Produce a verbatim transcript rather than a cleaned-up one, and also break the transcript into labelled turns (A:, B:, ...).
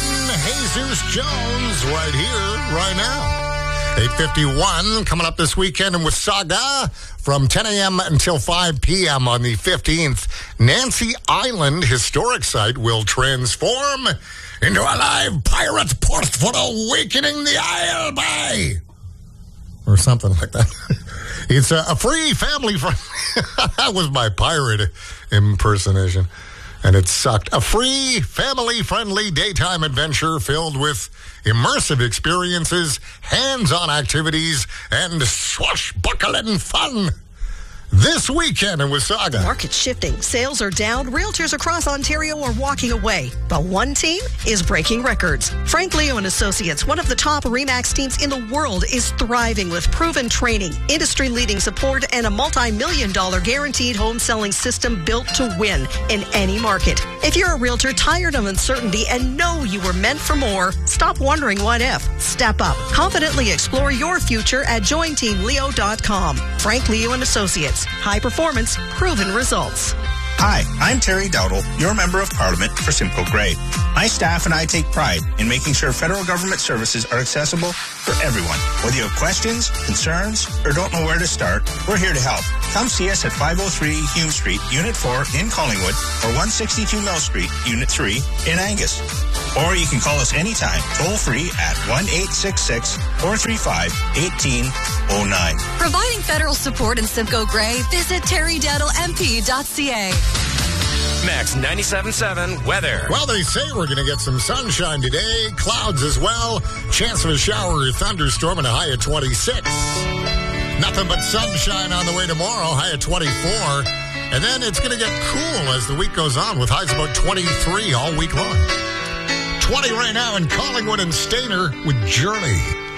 A: and Jesus Jones right here, right now. eight fifty-one coming up this weekend in Wasaga from ten a.m. until five p.m. on the fifteenth. Nancy Island Historic Site will transform into a live pirate port for awakening the Isle Bay. Or something like that. It's a, a free family friendly. That was my pirate impersonation. And it sucked. A free, family-friendly daytime adventure filled with immersive experiences, hands-on activities, and swashbuckling fun. This weekend in Wasaga.
B: Market shifting. Sales are down. Realtors across Ontario are walking away. But one team is breaking records. Frank Leo and Associates, one of the top RE/MAX teams in the world, is thriving with proven training, industry-leading support, and a multi-million dollar guaranteed home selling system built to win in any market. If you're a realtor tired of uncertainty and know you were meant for more, stop wondering what if. Step up. Confidently explore your future at join team leo dot com. Frank Leo and Associates. High performance, proven results.
C: Hi, I'm Terry Dowdle, your Member of Parliament for Simcoe Grey. My staff and I take pride in making sure federal government services are accessible for everyone. Whether you have questions, concerns, or don't know where to start, we're here to help. Come see us at five oh three Hume Street, Unit four in Collingwood, or one sixty-two Mill Street, Unit three in Angus. Or you can call us anytime, toll-free at one eight six six, four three five, one eight oh nine.
D: Providing federal support in Simcoe Grey, visit terry dowdle m p dot c a.
E: Max ninety-seven point seven weather.
A: Well, they say we're going to get some sunshine today, clouds as well, chance of a shower or thunderstorm and a high of twenty-six. Nothing but sunshine on the way tomorrow, high of twenty-four. And then it's going to get cool as the week goes on with highs about twenty-three all week long. twenty right now in Collingwood and Stayner with Journey.